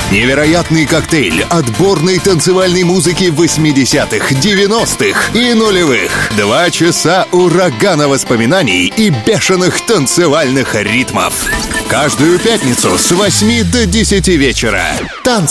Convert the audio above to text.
Невероятный коктейль отборной танцевальной музыки 80-х, 90-х и нулевых. 2 часа урагана воспоминаний и бешеных танцевальных ритмов. Каждую пятницу с 8 до 10 вечера. Танцы